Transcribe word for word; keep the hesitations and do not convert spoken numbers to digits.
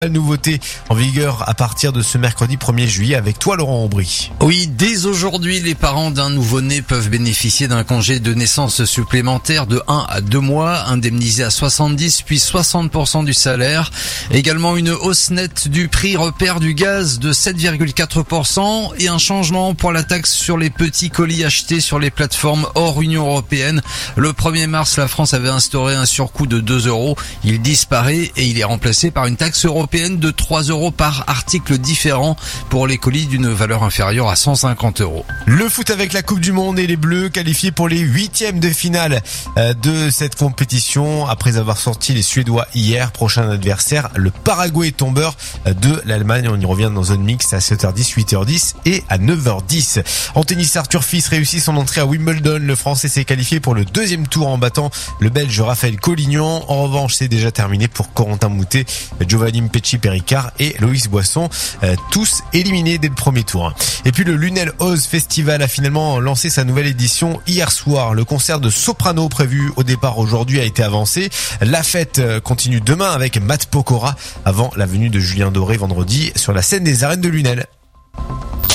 Nouveauté en vigueur à partir de ce mercredi premier juillet avec toi Laurent Aubry. Oui, dès aujourd'hui, les parents d'un nouveau-né peuvent bénéficier d'un congé de naissance supplémentaire de un à deux mois, indemnisé à soixante-dix puis soixante pour cent du salaire. Également une hausse nette du prix repère du gaz de sept virgule quatre pour cent et un changement pour la taxe sur les petits colis achetés sur les plateformes hors Union européenne. Le premier mars, la France avait instauré un surcoût de deux euros. Il disparaît et il est remplacé par une taxe européenne de trois euros par article différent pour les colis d'une valeur inférieure à cent cinquante euros. Le foot avec la Coupe du Monde et les Bleus qualifiés pour les huitièmes de finale de cette compétition après avoir sorti les Suédois hier. Prochain adversaire, le Paraguay, tombeur de l'Allemagne. On y revient dans Zone Mix à sept heures dix, huit heures dix et à neuf heures dix. En tennis, Arthur Fils réussit son entrée à Wimbledon. Le Français s'est qualifié pour le deuxième tour en battant le Belge Raphaël Collignon. En revanche, c'est déjà terminé pour Corentin Moutet, Giovanni Pecci Péricard et Loïs Boisson, euh, tous éliminés dès le premier tour. Et puis le Lunel Oz Festival a finalement lancé sa nouvelle édition hier soir. Le concert de soprano prévu au départ aujourd'hui a été avancé. La fête continue demain avec Matt Pokora avant la venue de Julien Doré vendredi sur la scène des arènes de Lunel.